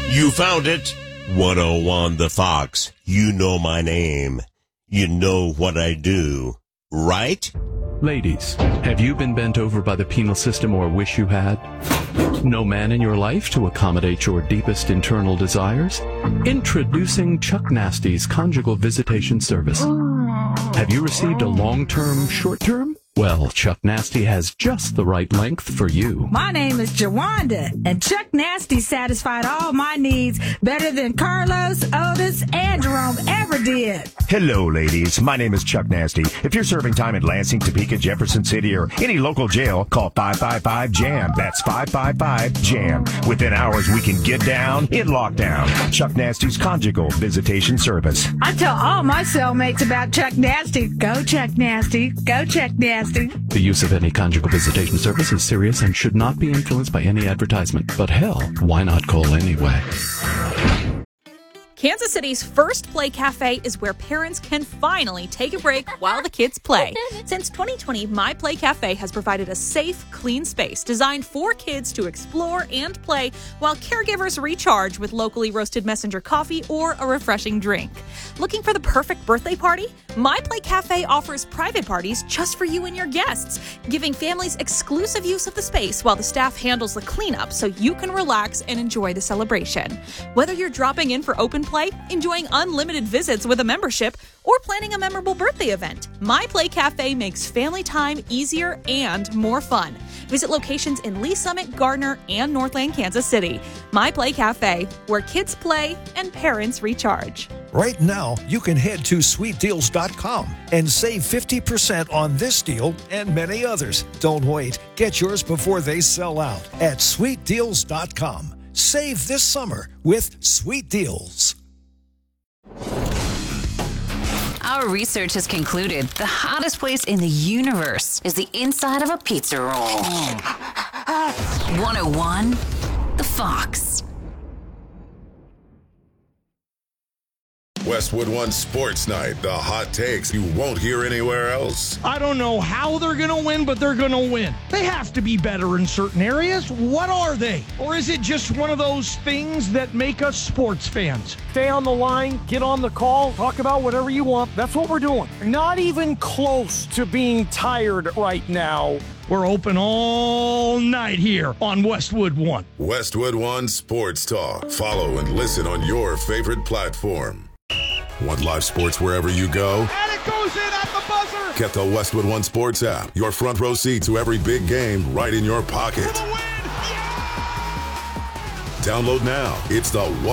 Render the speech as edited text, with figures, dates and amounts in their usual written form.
You found it. 101 The Fox. You know my name. You know what I do. Right? Ladies, have you been bent over by the penal system or wish you had? No man in your life to accommodate your deepest internal desires? Introducing Chuck Nasty's Conjugal Visitation Service. Have you received a long-term, short-term? Well, Chuck Nasty has just the right length for you. My name is Jawanda, and Chuck Nasty satisfied all my needs better than Carlos, Otis, and Jerome ever did. Hello, ladies. My name is Chuck Nasty. If you're serving time in Lansing, Topeka, Jefferson City, or any local jail, call 555-JAM. That's 555-JAM. Within hours, we can get down in lockdown. Chuck Nasty's Conjugal Visitation Service. I tell all my cellmates about Chuck Nasty. Go Chuck Nasty. Go Chuck Nasty. The use of any conjugal visitation service is serious and should not be influenced by any advertisement. But hell, why not call anyway? Kansas City's first Play Cafe is where parents can finally take a break while the kids play. Since 2020, My Play Cafe has provided a safe, clean space designed for kids to explore and play while caregivers recharge with locally roasted messenger coffee or a refreshing drink. Looking for the perfect birthday party? My Play Cafe offers private parties just for you and your guests, giving families exclusive use of the space while the staff handles the cleanup so you can relax and enjoy the celebration. Whether you're dropping in for open play, enjoying unlimited visits with a membership, or planning a memorable birthday event, My Play Cafe makes family time easier and more fun. Visit locations in Lee Summit, Gardner, and Northland, Kansas City. My Play Cafe, where kids play and parents recharge. Right now, you can head to sweetdeals.com and save 50% on this deal and many others. Don't wait. Get yours before they sell out at sweetdeals.com. Save this summer with Sweet Deals. Our research has concluded the hottest place in the universe is the inside of a pizza roll. 101 The Fox. Westwood One Sports Night, the hot takes you won't hear anywhere else. I don't know how they're going to win, but they're going to win. They have to be better in certain areas. What are they? Or is it just one of those things that make us sports fans? Stay on the line, get on the call, talk about whatever you want. That's what we're doing. Not even close to being tired right now. We're open all night here on Westwood One. Westwood One Sports Talk. Follow and listen on your favorite platform. Want live sports wherever you go? And it goes in at the buzzer. Get the Westwood One Sports app. Your front row seat to every big game right in your pocket. For the win. Yeah! Download now. It's the